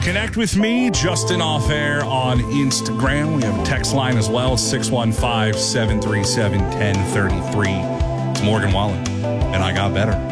Connect with me, Justin Off Air, on Instagram. We have a text line as well, 615-737-1033. It's Morgan Wallen, and I got better.